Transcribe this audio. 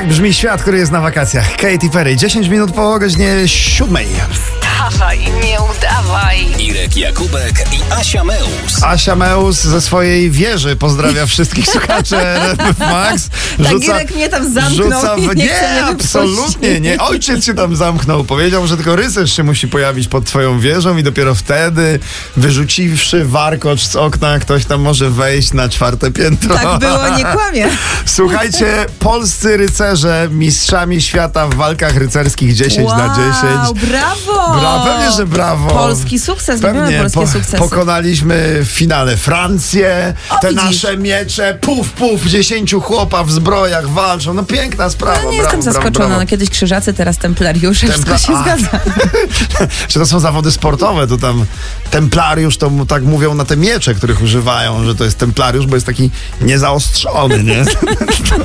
Tak brzmi świat, który jest na wakacjach. Katy Perry, 10 minut po godzinie 7. Wstawaj, nie udawaj. Irek Jakubek i Asia Meus. Asia Meus ze swojej wieży pozdrawia wszystkich słuchaczy RMF Max. Tak, Irek mnie tam zamknął i nie chce mnie absolutnie nie. Ojciec się tam zamknął. Powiedział, że tylko rycerz się musi pojawić pod twoją wieżą i dopiero wtedy, wyrzuciwszy warkocz z okna, ktoś tam może wejść na 4. piętro. Tak było, nie kłamie. Słuchajcie, polscy rycerze mistrzami świata w walkach rycerskich 10 na 10. Brawo! Pewnie, że brawo. Polski sukces, lubimy polskie sukcesy. Pokonaliśmy w finale Francję. Te widzisz. nasze miecze, puf, 10 chłopa w zbrojach walczą. No piękna sprawa. No, nie jestem zaskoczona. Brawo. No, kiedyś krzyżacy, teraz templariusze. Wszystko się zgadza. Czy to są zawody sportowe, to tam templariusz, to mu tak mówią na te miecze, których używają, że to jest templariusz, bo jest taki niezaostrzony, nie?